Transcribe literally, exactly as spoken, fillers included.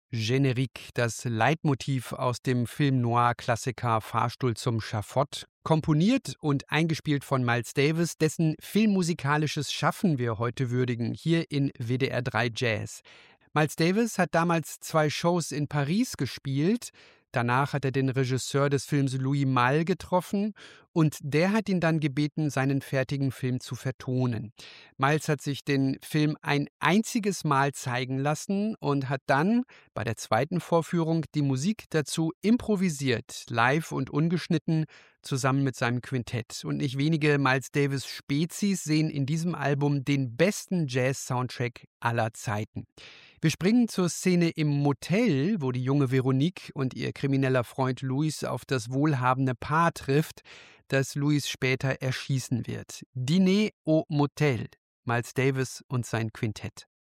Générique, das Leitmotiv aus dem Film-Noir-Klassiker Fahrstuhl zum Schafott, komponiert und eingespielt von Miles Davis, dessen filmmusikalisches Schaffen wir heute würdigen, hier in W D R drei Jazz. Miles Davis hat damals zwei Shows in Paris gespielt. Danach hat er den Regisseur des Films Louis Malle getroffen und der hat ihn dann gebeten, seinen fertigen Film zu vertonen. Miles hat sich den Film ein einziges Mal zeigen lassen und hat dann bei der zweiten Vorführung die Musik dazu improvisiert, live und ungeschnitten, zusammen mit seinem Quintett. Und nicht wenige Miles Davis Spezies sehen in diesem Album den besten Jazz-Soundtrack aller Zeiten. Wir springen zur Szene im Motel, wo die junge Veronique und ihr krimineller Freund Louis auf das wohlhabende Paar trifft, das Louis später erschießen wird. Dîner au Motel, Miles Davis und sein Quintett.